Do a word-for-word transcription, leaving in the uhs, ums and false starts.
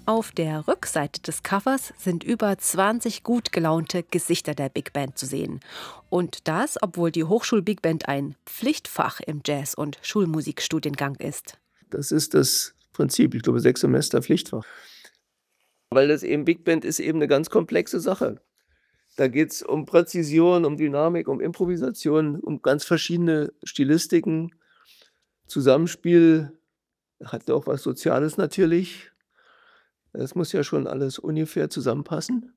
Auf der Rückseite des Covers sind über zwanzig gut gelaunte Gesichter der Big Band zu sehen. Und das, obwohl die Hochschul-Big Band ein Pflichtfach im Jazz- und Schulmusikstudiengang ist. Das ist das Prinzip. Ich glaube, sechs Semester Pflichtfach. Weil das eben Big Band ist eben 'ne ganz komplexe Sache. Da geht's um Präzision, um Dynamik, um Improvisation, um ganz verschiedene Stilistiken. Zusammenspiel hat auch was Soziales natürlich. Es muss ja schon alles ungefähr zusammenpassen.